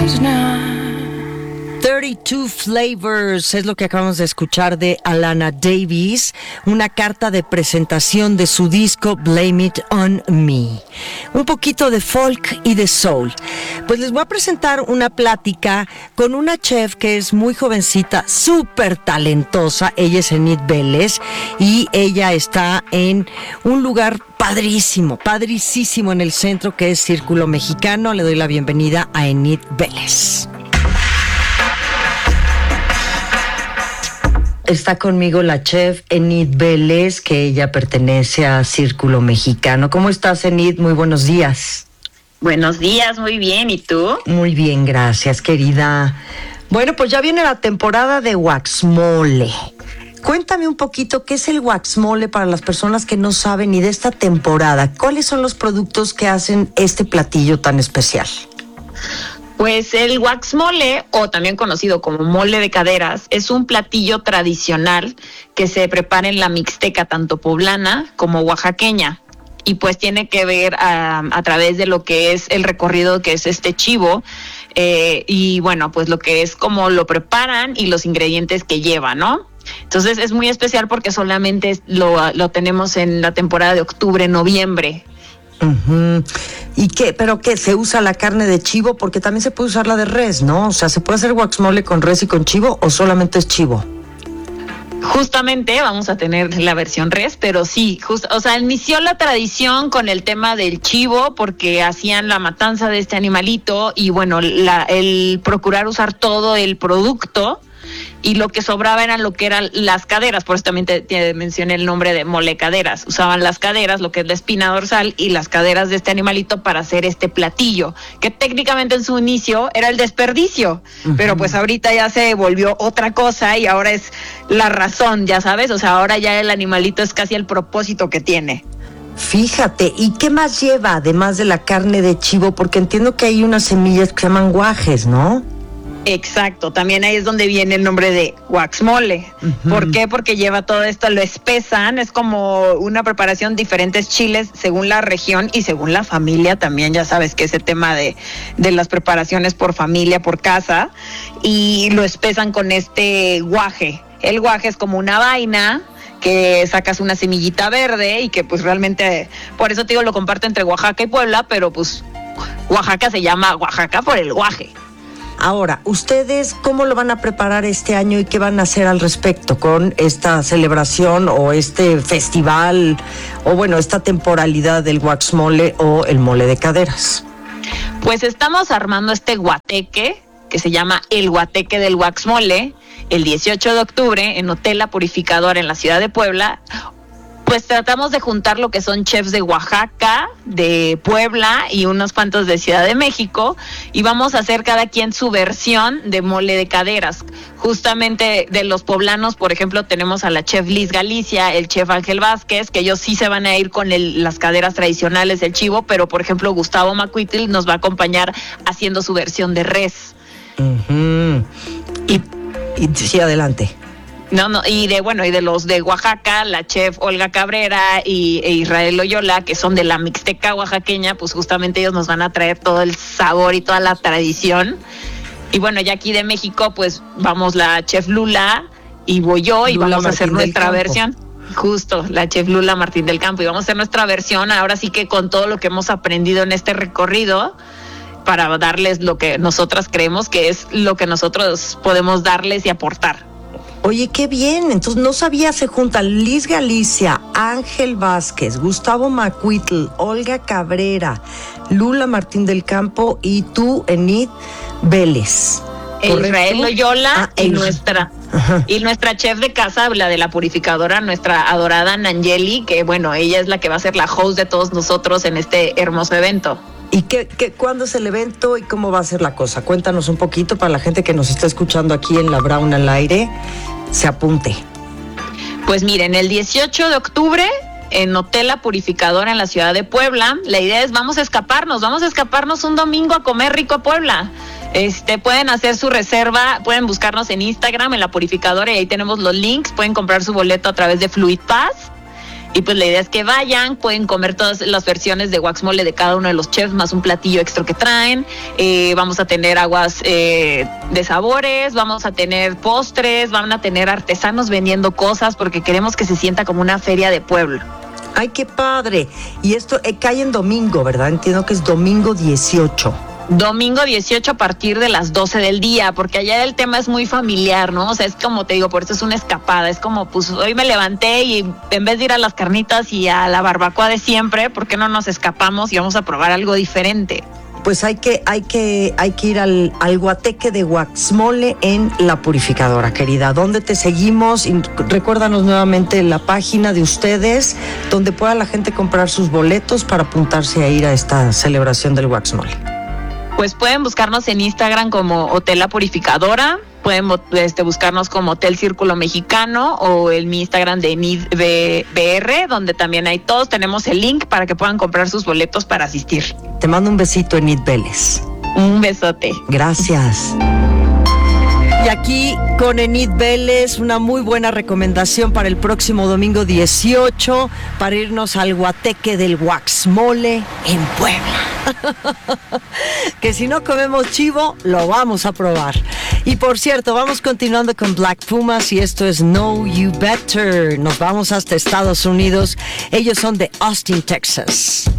32 Flavors es lo que acabamos de escuchar de Alana Davis, una carta de presentación de su disco Blame It On Me. Un poquito de folk y de soul. Pues les voy a presentar una plática con una chef que es muy jovencita, súper talentosa. Ella es Enid Vélez y ella está en un lugar padrísimo, padricísimo en el centro que es Círculo Mexicano. Le doy la bienvenida a Enid Vélez. Está conmigo la chef Enid Vélez, que ella pertenece a Círculo Mexicano. ¿Cómo estás, Enid? Muy buenos días. Buenos días, muy bien. ¿Y tú? Muy bien, gracias, querida. Bueno, pues ya viene la temporada de Guaxmole. Cuéntame un poquito qué es el Guaxmole para las personas que no saben ni de esta temporada. ¿Cuáles son los productos que hacen este platillo tan especial? Pues el guaxmole, o también conocido como mole de caderas, es un platillo tradicional que se prepara en la mixteca tanto poblana como oaxaqueña. Y pues tiene que ver a través de lo que es el recorrido que es este chivo, y bueno, pues lo que es cómo lo preparan y los ingredientes que lleva, ¿no? Entonces es muy especial porque solamente lo tenemos en la temporada de octubre, noviembre. Uh-huh. ¿Y qué? ¿Pero qué? ¿Se usa la carne de chivo? Porque también se puede usar la de res, ¿no? O sea, ¿se puede hacer guaxmole con res y con chivo o solamente es chivo? Justamente vamos a tener la versión res, pero sí, o sea, inició la tradición con el tema del chivo porque hacían la matanza de este animalito y bueno, el procurar usar todo el producto. Y lo que sobraba eran lo que eran las caderas, por eso también te mencioné el nombre de mole caderas. Usaban las caderas, lo que es la espina dorsal y las caderas de este animalito para hacer este platillo, que técnicamente en su inicio era el desperdicio, pero pues ahorita ya se volvió otra cosa y ahora es la razón, ya sabes, o sea, ahora ya el animalito es casi el propósito que tiene. Fíjate, ¿y qué más lleva además de la carne de chivo? Porque entiendo que hay unas semillas que se llaman guajes, ¿no? Exacto, también ahí es donde viene el nombre de guaxmole. Uh-huh. ¿Por qué? Porque lleva todo esto, lo espesan, es como una preparación, diferentes chiles según la región y según la familia también, ya sabes que ese tema de las preparaciones por familia, por casa, y lo espesan con este guaje. El guaje es como una vaina que sacas una semillita verde y que pues realmente, por eso te digo, lo comparto entre Oaxaca y Puebla, pero pues Oaxaca se llama Oaxaca por el guaje. Ahora, ¿ustedes cómo lo van a preparar este año y qué van a hacer al respecto con esta celebración o este festival o bueno, esta temporalidad del guaxmole o el mole de caderas? Pues estamos armando este guateque que se llama el guateque del guaxmole el 18 de octubre en Hotel La Purificadora en la ciudad de Puebla. Pues tratamos de juntar lo que son chefs de Oaxaca, de Puebla y unos cuantos de Ciudad de México y vamos a hacer cada quien su versión de mole de caderas. Justamente de los poblanos, por ejemplo, tenemos a la chef Liz Galicia, el chef Ángel Vázquez, que ellos sí se van a ir con las caderas tradicionales del chivo, pero por ejemplo Gustavo Macuitl nos va a acompañar haciendo su versión de res. Uh-huh. Y sí, adelante. Y de los de Oaxaca, la chef Olga Cabrera e Israel Loyola, que son de la mixteca oaxaqueña, pues justamente ellos nos van a traer todo el sabor y toda la tradición. Y bueno, ya aquí de México, pues vamos la chef Lula y voy yo y vamos a hacer nuestra versión. Justo, la chef Lula Martín del Campo, y vamos a hacer nuestra versión, ahora sí que con todo lo que hemos aprendido en este recorrido, para darles lo que nosotras creemos que es lo que nosotros podemos darles y aportar. Oye, qué bien, entonces no sabía, se juntan Liz Galicia, Ángel Vázquez, Gustavo Macuitl, Olga Cabrera, Lula Martín del Campo y tú, Enid Vélez. Israel Loyola y nuestra chef de casa, la de la purificadora, nuestra adorada Nangeli, que bueno, ella es la que va a ser la host de todos nosotros en este hermoso evento. ¿Y cuándo es el evento y cómo va a ser la cosa? Cuéntanos un poquito para la gente que nos está escuchando aquí en La Brown al aire, se apunte. Pues miren, el 18 de octubre en Hotel La Purificadora en la ciudad de Puebla, la idea es vamos a escaparnos un domingo a comer rico a Puebla. Pueden hacer su reserva, pueden buscarnos en Instagram en La Purificadora y ahí tenemos los links, pueden comprar su boleto a través de Fluid Pass. Y pues la idea es que vayan, pueden comer todas las versiones de guacamole de cada uno de los chefs, más un platillo extra que traen. Vamos a tener aguas de sabores, vamos a tener postres, van a tener artesanos vendiendo cosas, porque queremos que se sienta como una feria de pueblo. ¡Ay, qué padre! Y esto cae en domingo, ¿verdad? Entiendo que es domingo 18. Domingo 18 a partir de las 12 del día, porque allá el tema es muy familiar, ¿no? O sea, es como te digo, por eso es una escapada, es como, pues hoy me levanté y en vez de ir a las carnitas y a la barbacoa de siempre, ¿por qué no nos escapamos y vamos a probar algo diferente? Pues hay que ir al guateque de Guaxmole en La Purificadora, querida. ¿Dónde te seguimos? Y recuérdanos nuevamente la página de ustedes, donde pueda la gente comprar sus boletos para apuntarse a ir a esta celebración del Guaxmole. Pues pueden buscarnos en Instagram como Hotel La Purificadora, pueden buscarnos como Hotel Círculo Mexicano o en mi Instagram de NIDBR, donde también hay todos, tenemos el link para que puedan comprar sus boletos para asistir. Te mando un besito, Enid Vélez. Un besote. Gracias. Y aquí con Enid Vélez, una muy buena recomendación para el próximo domingo 18, para irnos al guateque del Guaxmole en Puebla. Que si no comemos chivo, lo vamos a probar. Y por cierto, vamos continuando con Black Pumas y esto es Know You Better. Nos vamos hasta Estados Unidos. Ellos son de Austin, Texas.